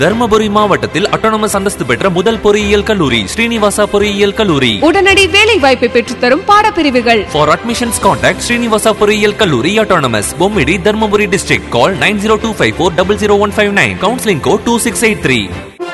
தர்மபுரி மாவட்டத்தில் அட்டானமஸ் அந்தஸ்து பெற்ற முதல் பொறியியல் கல்லூரி ஸ்ரீனிவாசா பொறியியல் கல்லூரி. உடனடி வேலை வாய்ப்பை பெற்றுத்தரும் பாடப்பிரிவுகள். For admissions contact ஸ்ரீனிவாசா பொறியியல் கல்லூரி autonomous Bommidi Dharmapuri district. Call 9025400159. Counseling code 2683.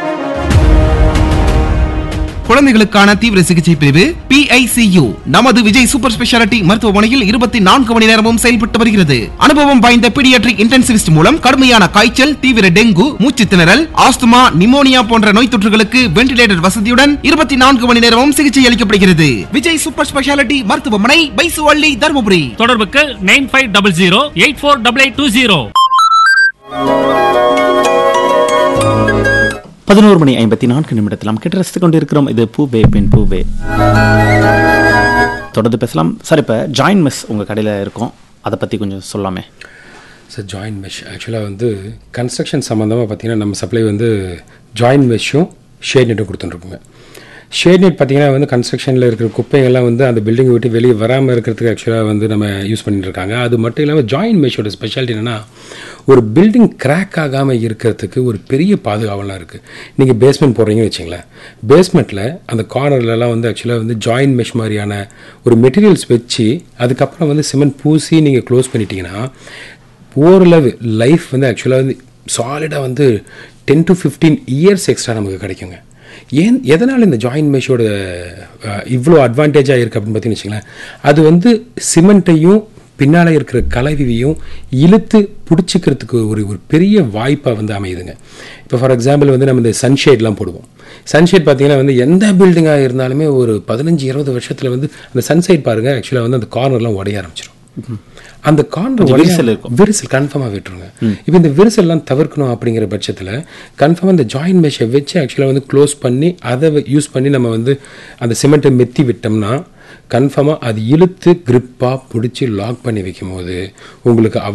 குழந்தைகளுக்கான தீவிர சிகிச்சை பிரிவு PICU நமது விஜய் சூப்பர் ஸ்பெஷாலிட்டி மருத்துவமனையில் 24 மணி நேரமும் செயல்பட்டு வருகிறது. அனுபவம் வாய்ந்த பீடியாட்ரிக் இன்டென்சிவிஸ்ட் மூலம் கடுமையான காய்ச்சல், தீவிர டெங்கு, மூச்சு திணறல், ஆஸ்துமா, நிமோனியா போன்ற நோய் தொற்றுகளுக்கு வென்டிலேட்டர் வசதியுடன் 24 மணி நேரமும் சிகிச்சை அளிக்கப்படுகிறது. விஜய் சூப்பர் ஸ்பெஷாலிட்டி மருத்துவமனை, பைசுவள்ளி, தர்மபுரி. தொடர்புக்கு 9500848820. 11:54 நாம் கேட்டு ரசித்துக் கொண்டிருக்கிறோம். இது பூவே பெண் பூவே. தொடர்ந்து பேசலாம் சார். இப்போ ஜாயின் மெஷ் உங்கள் கடையில் இருக்கும், அதை பற்றி கொஞ்சம் சொல்லாமே சார். ஜாயின் மெஷ் ஆக்சுவலாக கன்ஸ்ட்ரக்ஷன் சம்மந்தமாக பார்த்தீங்கன்னா நம்ம supply join மெஷ்ஷும் shade நெட்டும் கொடுத்துட்டுருக்குங்க. Shade net பார்த்தீங்கன்னா கன்ஸ்ட்ரக்ஷனில் இருக்கிற குப்பைகள்லாம் அந்த பில்டிங்கை விட்டு வெளியே வராமல் இருக்கிறதுக்கு ஆக்சுவலாக நம்ம யூஸ் பண்ணிட்டு இருக்காங்க. அது மட்டும் இல்லாமல் ஜாயின் மெஷோட ஸ்பெஷாலிட்டி என்னென்னா, ஒரு பில்டிங் கிராக் ஆகாமல் இருக்கிறதுக்கு ஒரு பெரிய பாதுகாவெல்லாம் இருக்குது. நீங்கள் பேஸ்மெண்ட் போடுறீங்கன்னு வச்சிங்களேன், பேஸ்மெண்ட்டில் அந்த கார்னர்லலாம் ஆக்சுவலாக ஜாயின் மெஷ் மாதிரியான ஒரு மெட்டீரியல்ஸ் வச்சு அதுக்கப்புறம் சிமெண்ட் பூசி நீங்கள் க்ளோஸ் பண்ணிட்டீங்கன்னா ஓரளவு லைஃப் ஆக்சுவலாக சாலிடாக 10 to 15 years எக்ஸ்ட்ரா நமக்கு கிடைக்குங்க. எதனால் இந்த ஜாயின் மெஷோட இவ்வளோ அட்வான்டேஜாக இருக்குது அப்படின்னு பார்த்தீங்கன்னு வச்சுங்களேன், அது சிமெண்ட்டையும் பின்னால் இருக்கிற கலவையையும் இழுத்து பிடிச்சிக்கிறதுக்கு ஒரு பெரிய வாய்ப்பாக அமையுதுங்க. இப்போ ஃபார் எக்ஸாம்பிள் நம்ம இந்த சன்ஷேட்லாம் போடுவோம். சன்ஷேட் பார்த்தீங்கன்னா எந்த பில்டிங்காக இருந்தாலுமே ஒரு 15-20 வருஷத்தில் அந்த சன்சைட் பாருங்கள் ஆக்சுவலாக அந்த கார்னர்லாம் உடைய ஆரம்பிச்சிடும். அந்த கார்னர் விரிசல் கன்ஃபார்மாக விட்டுருங்க. இப்போ இந்த விரிசல்லாம் தவிர்க்கணும் அப்படிங்கிற பட்சத்தில் கன்ஃபார்மாக இந்த ஜாயின் மெஷை வச்சு ஆக்சுவலாக க்ளோஸ் பண்ணி அதை யூஸ் பண்ணி நம்ம அந்த சிமெண்ட்டை மெத்தி விட்டோம்னா கன்ஃபார்மாக அது இழுத்து கிரிப்பாக பிடிச்சி லாக் பண்ணி வைக்கும் போது உங்களுக்கு